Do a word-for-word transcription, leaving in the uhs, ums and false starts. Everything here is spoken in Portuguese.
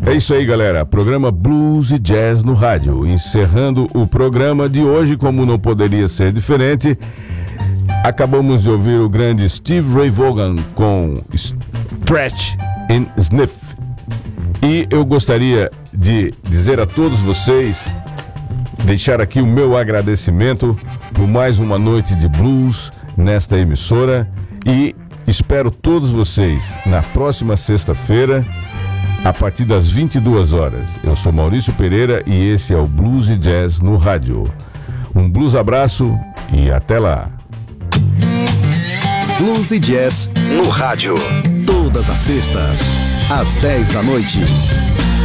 É isso aí, galera. Programa Blues e Jazz no rádio. Encerrando o programa de hoje, como não poderia ser diferente, acabamos de ouvir o grande Steve Ray Vaughan com Stretch and Sniff. E eu gostaria de dizer a todos vocês, deixar aqui o meu agradecimento por mais uma noite de blues nesta emissora e espero todos vocês na próxima sexta-feira a partir das vinte e duas horas. Eu sou Maurício Pereira e esse é o Blues e Jazz no rádio. Um blues abraço e até lá. Blues e Jazz no rádio. Todas as sextas, às dez da noite.